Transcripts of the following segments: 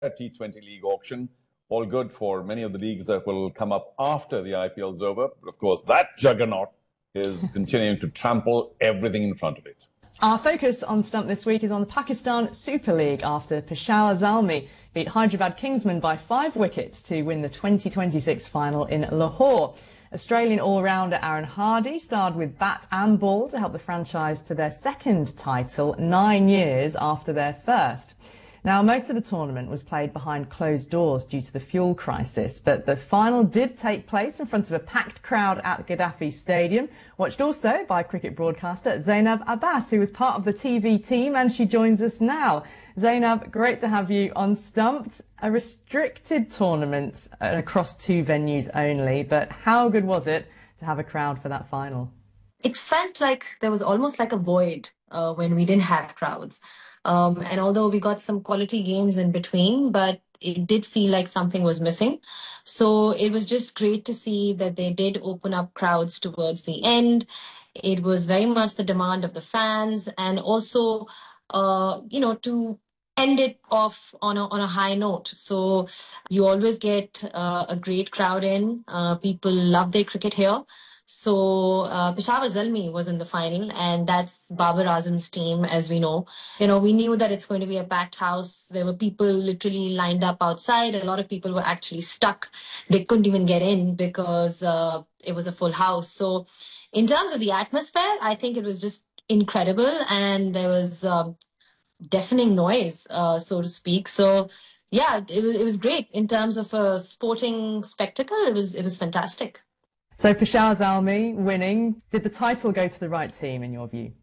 T20 League auction. All good for many of the leagues that will come up after the IPL is over. But of course, that juggernaut is continuing to trample everything in front of it. Our focus on Stump this week is on the Pakistan Super League after Peshawar Zalmi beat Hyderabad Kingsmen by 5 wickets to win the 2026 final in Lahore. Australian all-rounder Aaron Hardy starred with bat and ball to help the franchise to their second title 9 years after their first. Now, most of the tournament was played behind closed doors due to the fuel crisis, but the final did take place in front of a packed crowd at Gaddafi Stadium, watched also by cricket broadcaster Zainab Abbas, who was part of the TV team, and she joins us now. Zainab, great to have you on Stumped. A restricted tournament across 2 venues only, but how good was it to have a crowd for that final? It felt like there was almost like a void when we didn't have crowds. And although we got some quality games in between, but it did feel like something was missing. So it was just great to see that they did open up crowds towards the end. It was very much the demand of the fans, and also, to end it off on a high note. So you always get a great crowd in. People love their cricket here. So Peshawar Zalmi was in the final, and that's Babar Azam's team, as we know. We knew that it's going to be a packed house. There were people literally lined up outside. A lot of people were actually stuck. They couldn't even get in because it was a full house. So in terms of the atmosphere, I think it was just incredible, and there was deafening noise, so to speak. So yeah, it was great in terms of a sporting spectacle. It was fantastic. So Peshawar Zalmi winning, did the title go to the right team in your view?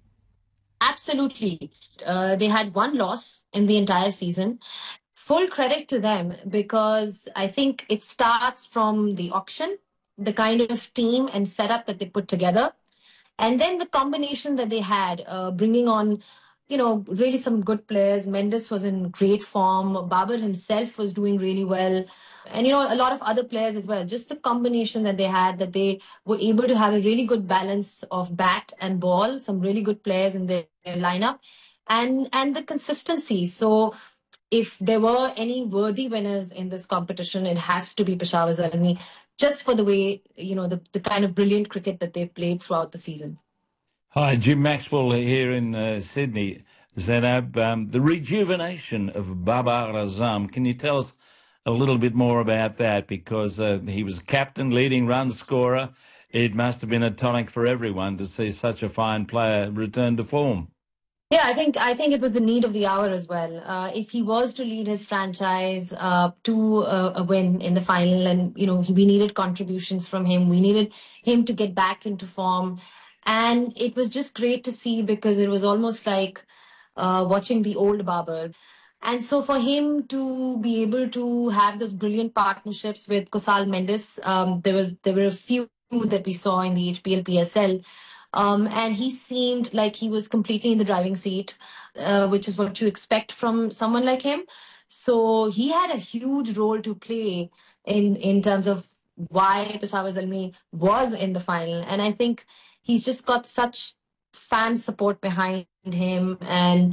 Absolutely. They had 1 loss in the entire season. Full credit to them, because I think it starts from the auction, the kind of team and setup that they put together, and then the combination that they had, bringing on, really some good players. Mendes was in great form. Babar himself was doing really well. And, a lot of other players as well. Just the combination that they had, that they were able to have a really good balance of bat and ball, some really good players in their lineup, and the consistency. So if there were any worthy winners in this competition, it has to be Peshawar Zalmi, just for the way, the kind of brilliant cricket that they've played throughout the season. Hi, Jim Maxwell here in Sydney. Zainab, the rejuvenation of Babar Azam, can you tell us a little bit more about that? Because he was captain, leading run scorer. It must have been a tonic for everyone to see such a fine player return to form. Yeah, I think it was the need of the hour as well. If he was to lead his franchise to a win in the final, and we needed contributions from him, we needed him to get back into form, and it was just great to see, because it was almost like watching the old Babar. And so for him to be able to have those brilliant partnerships with Kusal Mendes, there were a few that we saw in the HPL PSL. And he seemed like he was completely in the driving seat, which is what you expect from someone like him. So he had a huge role to play in terms of why Peshawar Zalmi was in the final. And I think he's just got such fan support behind him, and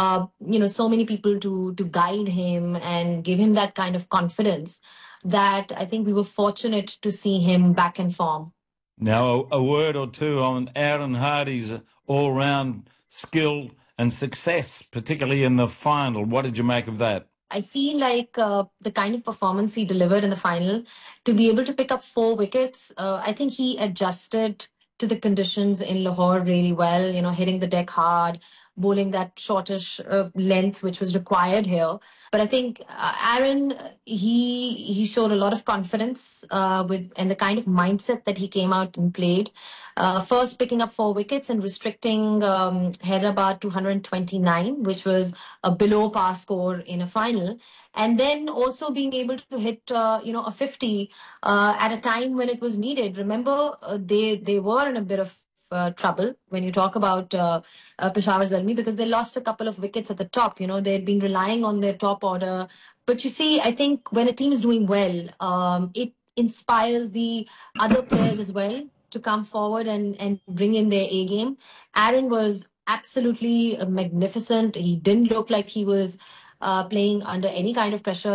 so many people to guide him and give him that kind of confidence, that I think we were fortunate to see him back in form. Now, a word or two on Aaron Hardy's all-round skill and success, particularly in the final. What did you make of that? I feel like the kind of performance he delivered in the final, to be able to pick up 4 wickets, I think he adjusted to the conditions in Lahore really well, hitting the deck hard, bowling that shortish length, which was required here. But I think Aaron, he showed a lot of confidence and the kind of mindset that he came out and played. First picking up 4 wickets and restricting Hyderabad to 129, which was a below par score in a final. And then also being able to hit, a 50 at a time when it was needed. Remember, they were in a bit of trouble when you talk about Peshawar Zalmi, because they lost a couple of wickets at the top. They had been relying on their top order. But you see, I think when a team is doing well, it inspires the other players as well to come forward and bring in their A game. Aaron was absolutely magnificent. He didn't look like he was playing under any kind of pressure.